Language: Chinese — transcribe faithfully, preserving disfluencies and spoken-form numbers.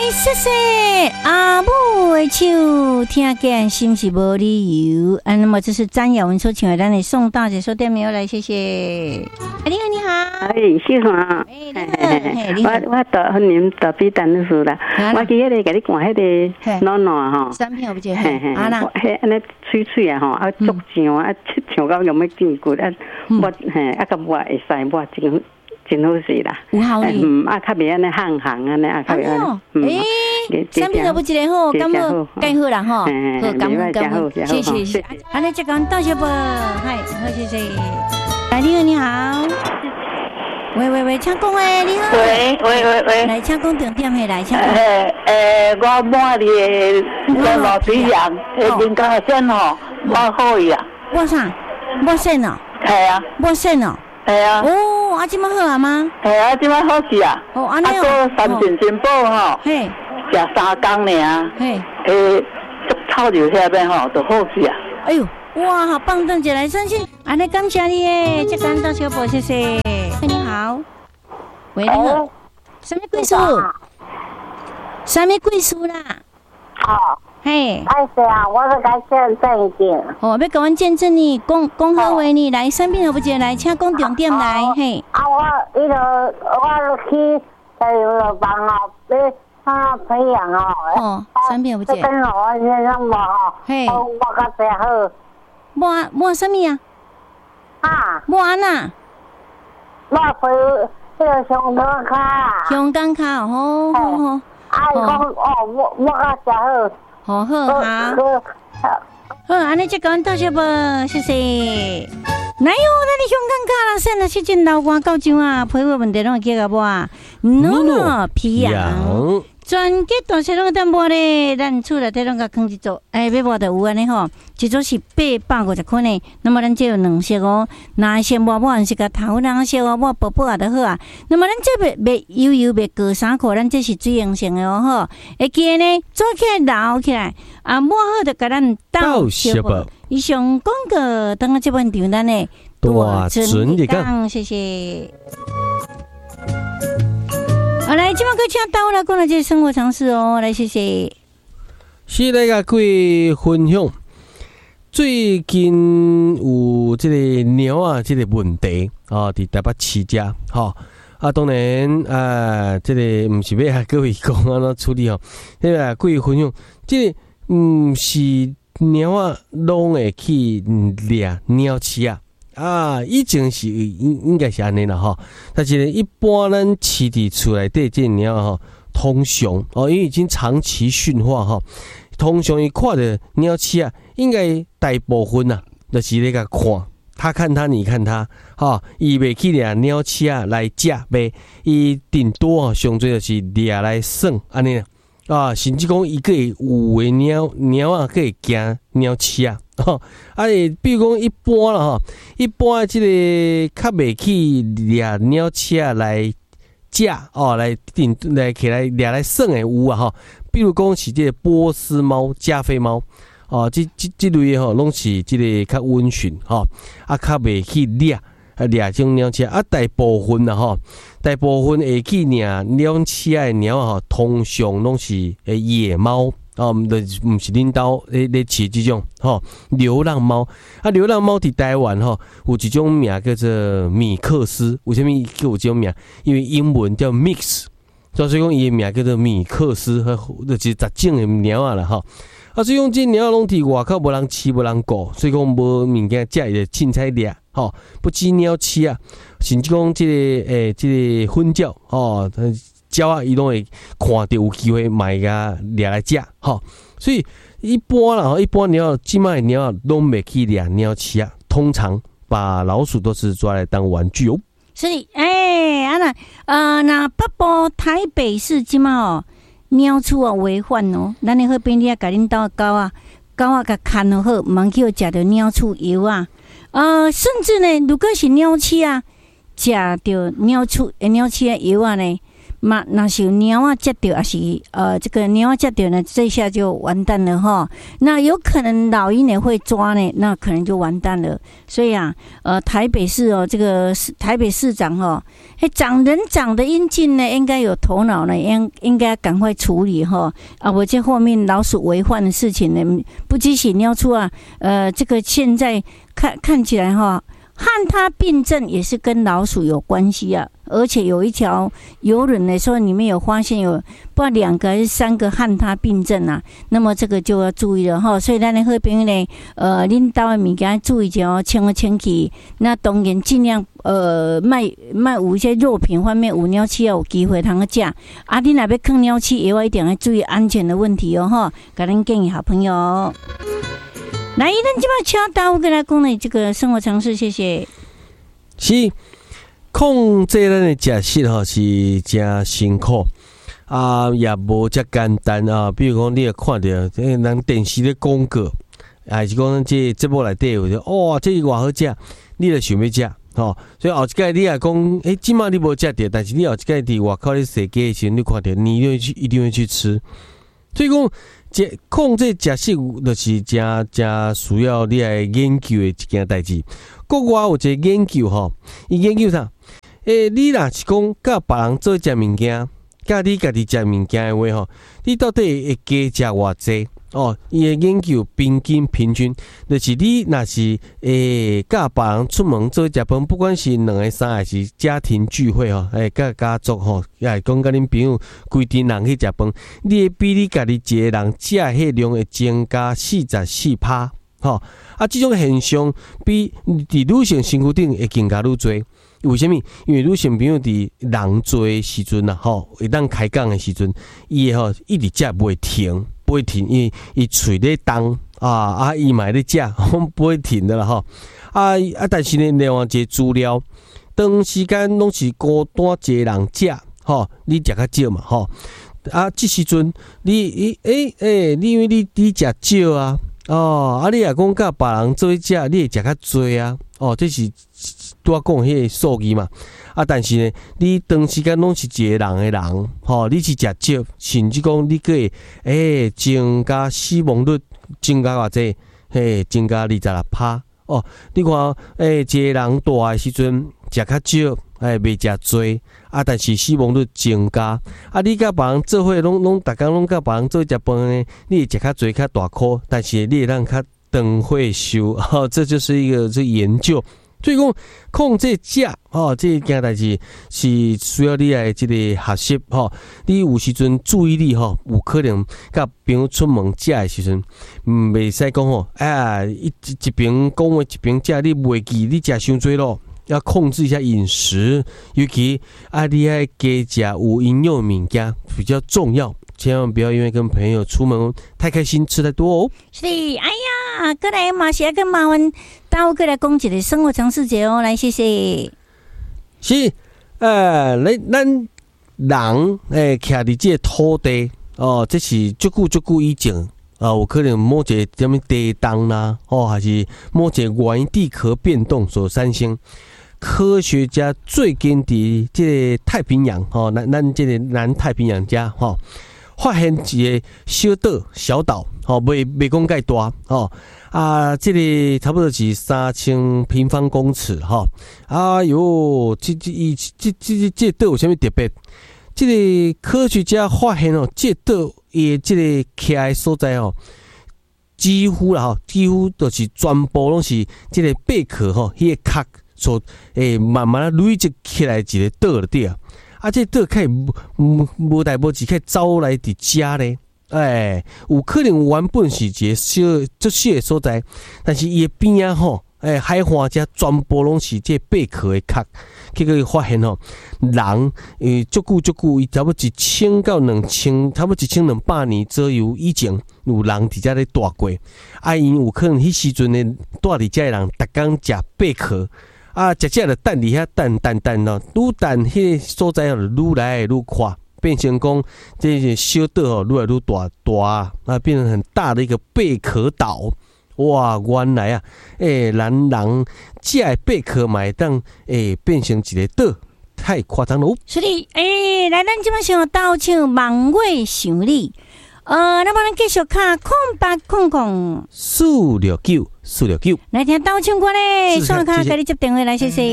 谢谢阿母的手，听见心是无理由。啊，那么这是詹雅文所请的咱的宋大姐说店名来，谢谢。哎，你好，你好。 哎，喜欢。哎，你好。我我倒啉倒比蛋的事啦。我记迄个甲你讲迄个暖暖吼。 三片我不记。嘿嘿。啊啦。 迄安尼脆脆啊吼，啊足酱啊，酱到用要进骨啊，我嘿啊个我会使我真。真好势啦， 有效哩。 嗯，啊，较袂安尼烘烘安尼，啊，较袂安尼。嗯， 诶，三片都不一个好，感冒介好啦吼，好感冒感冒，谢谢谢谢。安尼就讲到这不，嗨，好谢谢。来，你好你好，喂喂喂，请讲诶，你好。 喂喂喂喂， 来，请讲重点嘿，来，请讲。 诶诶，我买的个老皮羊，诶，人家先吼，我好伊啊。 我啥？我先哦。 系啊。 我先哦。 系啊。 哦，啊，即摆好啊吗？ 系啊，即摆好势啊。 哦，安尼哦。 啊，个三全全宝吼。嘿。食三工尔。嘿。诶，足臭就遐边吼，就好势啊。 哎呦，哇，好棒！邓姐来相信，安尼感谢你诶，这个到小宝，谢谢。你好，喂，你好，什么贵数？什么贵数啦？ 哦。 嘿， 哎是啊，我是该见证一点。 哦，要甲阮见证你，讲讲好话呢，来，三品何不接来，请讲重点来，嘿。 啊，我伊个我去在游乐房哦，被他培养哦。 哦，三品何不接。 跟我先生无吼，嘿，我较最好。 摸摸什么呀？ 啊？ 摸安呐？ 我陪迄个香港卡。 香港卡，好好好。 啊，伊讲哦，我我较最好。 好好好，好，安尼就讲到这吧，谢谢。哪有那你香港卡啦？现在去见老官到怎啊？陪我问题拢会记个无啊？喏喏，皮羊。全吉大小拢淡薄咧，咱厝内底拢甲放一组，哎，要无就有安尼吼，一组是八百五十块呢。那么咱这有两色哦，那色无无是甲头两色哦，我薄薄啊就好啊。那么咱这袂袂油油袂过衫裤，咱这是水溶性的哦吼。会记呢，做起来揉起来，啊抹好就甲咱倒小包。以上广告，等下这本场咱的大准的讲，谢谢。好，来，今晚可请到来讲了这生活常识哦，来谢谢。 是来甲各位分享，最近有这个猫啊，这个问题啊，伫台北市遮，吼啊，当然啊，这个唔是要甲各位讲安怎处理吼，这个各位分享，这个唔是猫啊，拢会去掠鸟鼠啊。啊，以前是应应该是安尼啦吼，但是呢，一般咱饲伫厝内底这鸟吼，通常哦，因为已经长期驯化吼，通常伊看着鸟鼠啊，应该大部分啊，就是咧甲看，他看他，你看他，吼，伊袂去掠鸟鼠啊来食呗，伊顶多啊，上最就是掠来耍安尼啊，甚至讲伊个会有诶鸟鸟啊，个会惊鸟鼠啊。吼，啊，比如讲一般啦吼，一般即个较袂去掠鸟鼠来食哦，来顶来起来掠来耍诶有啊吼。比如讲是即个波斯猫、加菲猫哦，即即即类吼，拢是即个较温驯吼，啊，较袂去掠啊掠种鸟鼠啊，大部分啦吼，大部分会去掠鸟鼠诶鸟吼，通常拢是诶野猫。哦，毋就毋是恁兜咧咧饲即种吼流浪猫啊，流浪猫伫台湾吼有一种名叫做米克斯，为什么叫有这种名？因为英文叫 mix， 所以讲伊的名叫做米克斯，就是杂种的鸟啊啦吼。啊，所以讲这鸟拢伫外口无人饲无人顾，所以讲无物件食伊就凊彩掠吼，不止鸟鼠啊，甚至讲即、这个诶即、这个粉鸟吼。鸟啊，伊拢会看到有机会买个掠来食，吼。所以一般啦，一般鸟，即卖鸟啊，拢袂去掠鸟鼠啊。通常把老鼠都是抓来当玩具哦。 是，哎、欸，啊那呃，那北部台北市即卖哦，鸟鼠啊违反哦，咱的好便利啊，甲恁兜狗啊，狗啊甲看好好，毋去食着鸟鼠药啊。呃，甚至呢，如果是鸟鼠啊，食着鸟鼠诶鸟鼠诶药啊呢。 嘛，那是有鸟啊接到，还是呃这个鸟啊接到呢，这下就完蛋了哈。那有可能老鹰也会抓呢，那可能就完蛋了。所以啊，呃，台北市哦，这个台北市长哈，哎，长人长得英俊呢，应该有头脑呢，应应该赶快处理哈。啊，我这后面老鼠违反的事情呢，不只是尿出啊，呃，这个现在看看起来哈。汉他病症也是跟老鼠有关系啊，而且有一条游轮的时候，里面有发现有不知道两个还是三个汉他病症啊，那么这个就要注意了哈。所以咱的好朋友呢，呃，恁兜的物件注意一下哦，清来清去。那当然尽量呃卖卖有一些肉品方面有鸟鼠啊，有机会通个食。啊，恁若要放鸟鼠，也要一定要注意安全的问题哦哈。给恁建议好朋友。来，咱即摆请大夫跟来讲的这个生活常识，谢谢。 是控制咱的食食吼是真辛苦啊，也无遮简单啊。比如讲，你也看到人电视咧广告，还是讲这节目内底有就哇，这个偌好食，你就想要食吼。所以后一届你也讲，诶，即马你无食着，但是你后一届伫外口咧踅街的时候，你看到你一定会去，一定会去吃。所以讲。这控制食食就是真真需要你来研究的一件代志。国外有一个研究吼，伊研究啥？诶、欸，你若是讲甲别人做食物件，甲你家己食物件的话吼，你到底会加食偌济？哦，伊的研究平均平均，就是你若是诶甲别人出门做食饭，不管是两个三还是家庭聚会吼，诶甲家族吼，也是讲甲恁朋友规阵人去食饭，你会比你家己一个人食迄量会增加四十四趴，吼啊！这种现象比伫女性身躯顶会更加愈多。为什么？因为女性朋友伫人多的时阵啊，吼，会当开讲的时阵，伊吼一直食不会停。不会停，因为伊嘴咧动啊啊，伊嘛咧食，不会停的啦吼。啊啊，但是呢，另外一个资料，长时间拢是孤单一个人食，吼，你食较少嘛，吼。啊，这时阵你诶诶诶，你因为你你食少啊，哦，啊，你也讲甲别人做食，你会食较多啊，哦，这是拄我讲迄个数据嘛。啊，但是呢，你长时间拢是一个人的人，吼，你是食少，甚至讲你个诶增加死亡率，增加偌济，嘿，增加二十六趴。哦，你看，诶，一个人大的时阵食较少，诶，袂食多，啊，但是死亡率增加。啊，你甲别人做伙，拢拢逐工拢甲别人做食饭呢，你会食较多较大颗，但是你会让较长会寿，哦，这就是一个这个研究。所以讲控制食吼，这件代志是需要你来这个学习吼。你有时阵注意力吼，有可能甲朋友出门食的时阵，嗯，袂使讲吼，哎，一一边讲话一边食，你袂记你食伤多咯。要控制一下饮食，尤其啊，你爱加食有营养物件比较重要。千万不要因为跟朋友出门太开心吃太多哦。 是，哎呀，过来嘛是要跟麻烦大家过来讲一个生活常识节哦，来谢谢。 是，呃，咱咱人诶，徛伫这个土地哦，这是足久足久以前啊，有可能某一个什么地动啦，哦，还是某一个原地壳变动所产生。科学家最近伫这个太平洋哦，咱咱这个南太平洋遮吼。发现一个小岛小岛，吼，袂袂讲介大，吼啊，这个差不多是三千平方公尺，吼，哎哟，这这伊这这这岛有啥物特别？这个科学家发现哦，这岛伊这个徛的所在哦，几乎啦吼，几乎都是全部拢是这个贝壳吼，迄个壳所诶慢慢累积起来一个岛了底啊。啊，这岛可以无无代无志，可以走来伫遮咧。哎，有可能原本是一个小足小的所在，但是伊的边啊吼，哎，海岸遮全部拢是这贝壳的壳。结果伊发现吼，人诶足久足久，伊差不多一千到两千，差不多一千两百年左右以前，有人伫遮咧住过。啊，因有可能迄时阵咧住伫遮的人，逐工食贝壳。啊，食食就等伫遐等等等咯，愈等迄个所在哦，愈来愈宽，变成讲这些小岛哦，愈来愈大大啊，变成很大的一个贝壳岛。哇，原来啊，诶、欸，咱人食的贝壳嘛会当诶变成一个岛， 太夸张喽。 是的，诶、欸，来，咱即摆想倒唱望月想你。呃，那么咱继续看空八空空四六九四六九， 来听倒唱歌咧，上卡给你接电话来，谢谢。